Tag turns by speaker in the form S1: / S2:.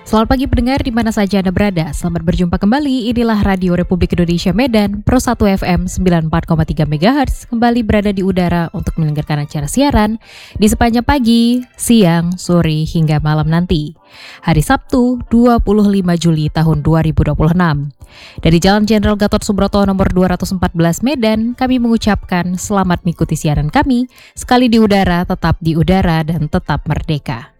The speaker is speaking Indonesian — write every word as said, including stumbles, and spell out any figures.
S1: Selamat pagi pendengar di mana saja Anda berada. Selamat berjumpa kembali. Inilah Radio Republik Indonesia Medan, Pro satu F M sembilan puluh empat koma tiga megahertz, kembali berada di udara untuk mendengarkan acara siaran di sepanjang pagi, siang, sore, hingga malam nanti. Hari Sabtu, dua puluh lima Juli tahun dua ribu dua puluh enam. Dari Jalan Jenderal Gatot Subroto nomor dua ratus empat belas Medan, kami mengucapkan selamat mengikuti siaran kami. Sekali di udara, tetap di udara, dan tetap merdeka.